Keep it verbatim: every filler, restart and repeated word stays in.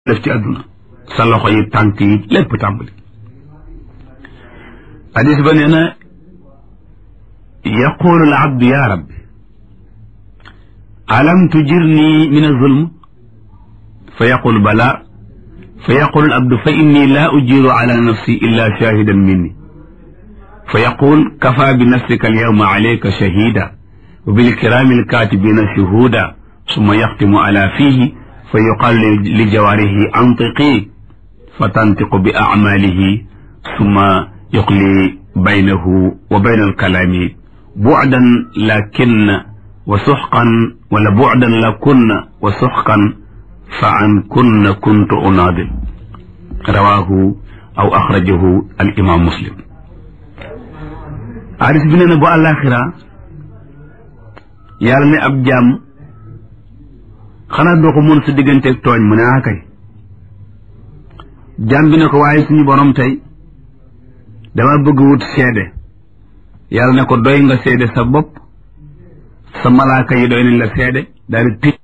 def ci àdduna sa loxo yi tànk yi lépp tàmbali hadis ba nee na yaqulu al abdu ya rabbi alam tujirni min az-zulm fa yaqulu bala fa yaqulu al abdu fa inni la ujiru ala nafsi illa shahidan minni fa yaqul kafa bi nafsika al yawma alayka shahida wa bil kirami al katibina shuhuda summa yaxtimu ala fihi fa yuqalu li jawarihi antiqi fa tantiqu bi a'malihi summa yuqli baynahu wa bayna al-kalami bu'dan lakinna wa suhqan wala bu'dan lakunna wa suhqan fa an kunna kuntu unadil rawahu aw akhrajahu al-imam muslim. hadis bi nee na bu àllaaxira yàlla ne ab jaam xanaa doo ko mën sa digganteeg tooñ mu ne ah kay jaam bi ne ko waaye suñu borom tey dama bëgg wut seede yàlla ne ko doy nga seede sa bopp sa malaaka yi doy nañ la seede daal di